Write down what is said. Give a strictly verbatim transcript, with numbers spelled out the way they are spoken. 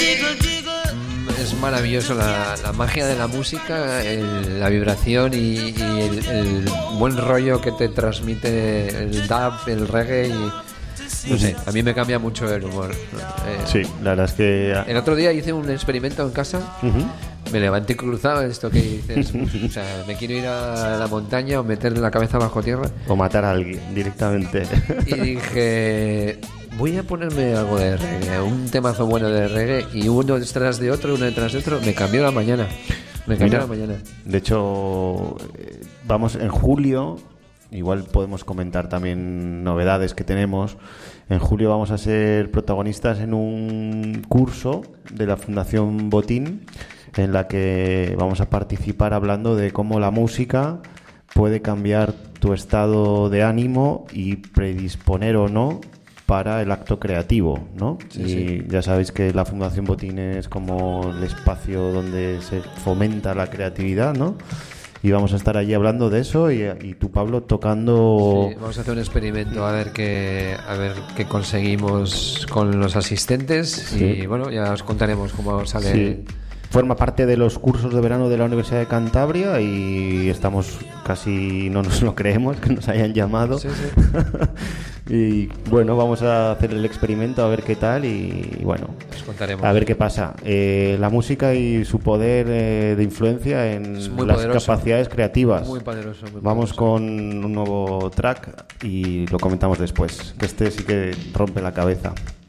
Es maravilloso la, la magia de la música, el, la vibración y, y el, el buen rollo que te transmite el dub, el reggae y no sé, a mí me cambia mucho el humor. Eh, sí, la verdad es que el otro día hice un experimento en casa. Uh-huh. Me levanté cruzado, esto que dices, o sea, me quiero ir a la montaña o meter la cabeza bajo tierra o matar a alguien directamente. Y dije, voy a ponerme algo de reggae, un temazo bueno de reggae, y uno detrás de otro, uno detrás de otro, me cambió la mañana. Me cambió Mira, la mañana. De hecho, vamos en julio, igual podemos comentar también novedades que tenemos. En julio vamos a ser protagonistas en un curso de la Fundación Botín, en la que vamos a participar hablando de cómo la música puede cambiar tu estado de ánimo y predisponer o no para el acto creativo, ¿no? Sí, y sí. Ya sabéis que la Fundación Botín es como el espacio donde se fomenta la creatividad, ¿no? Y vamos a estar allí hablando de eso y, y tú, Pablo, tocando... Sí, vamos a hacer un experimento a ver qué, a ver qué conseguimos con los asistentes. Sí. Y bueno, ya os contaremos cómo sale... Sí. Forma parte de los cursos de verano de la Universidad de Cantabria y estamos casi, no nos lo creemos, que nos hayan llamado. Sí, sí. Y bueno, vamos a hacer el experimento a ver qué tal y, y bueno, os contaremos. A ver qué pasa. Eh, la música y su poder eh, de influencia en las poderoso. capacidades creativas. Muy poderoso. Muy vamos poderoso. Con un nuevo track y lo comentamos después, que este sí que rompe la cabeza.